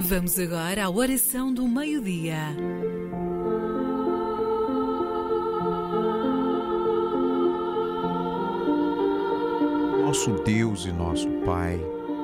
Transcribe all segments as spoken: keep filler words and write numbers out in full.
Vamos agora à oração do meio-dia. Nosso Deus e nosso Pai,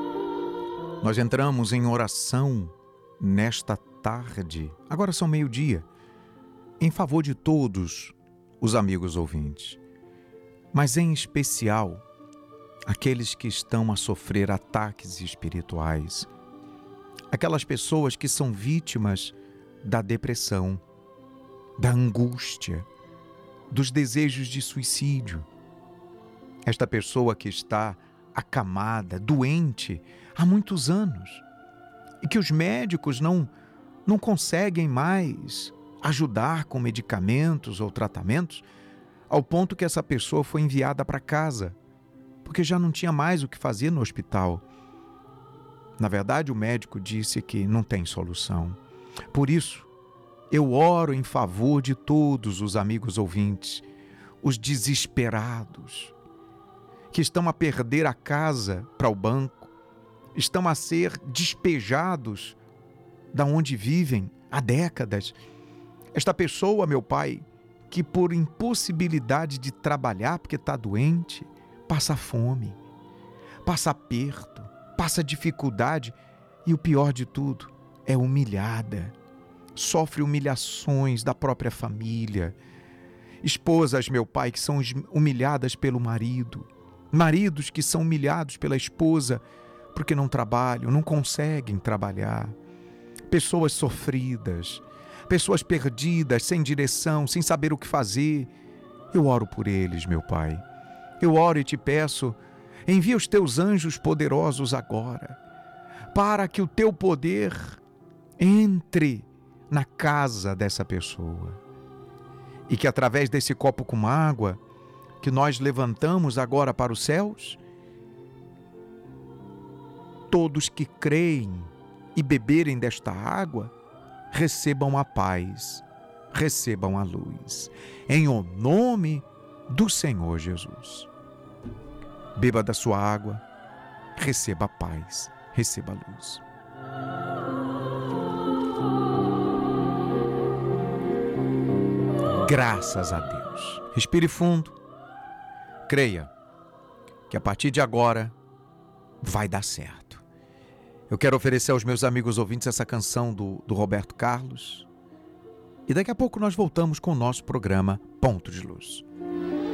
nós entramos em oração nesta tarde, agora são meio-dia, em favor de todos os amigos ouvintes, mas em especial aqueles que estão a sofrer ataques espirituais, aquelas pessoas que são vítimas da depressão, da angústia, dos desejos de suicídio. Esta pessoa que está acamada, doente há muitos anos e que os médicos não, não conseguem mais ajudar com medicamentos ou tratamentos, ao ponto que essa pessoa foi enviada para casa, porque já não tinha mais o que fazer no hospital. Na verdade, o médico disse que não tem solução. Por isso, eu oro em favor de todos os amigos ouvintes, os desesperados, que estão a perder a casa para o banco, estão a ser despejados da onde vivem há décadas. Esta pessoa, meu Pai, que por impossibilidade de trabalhar porque está doente, passa fome, passa aperto, passa dificuldade e o pior de tudo, é humilhada, sofre humilhações da própria família. Esposas, meu Pai, que são humilhadas pelo marido, maridos que são humilhados pela esposa porque não trabalham, não conseguem trabalhar. Pessoas sofridas, pessoas perdidas, sem direção, sem saber o que fazer. Eu oro por eles, meu Pai. Eu oro e te peço, envia os teus anjos poderosos agora, para que o teu poder entre na casa dessa pessoa. E que através desse copo com água, que nós levantamos agora para os céus, todos que creem e beberem desta água, recebam a paz, recebam a luz, em o nome do Senhor Jesus. Beba da sua água, receba a paz, receba a luz. Graças a Deus. Respire fundo. Creia que a partir de agora vai dar certo. Eu quero oferecer aos meus amigos ouvintes essa canção do, do Roberto Carlos. E daqui a pouco nós voltamos com o nosso programa Ponto de Luz.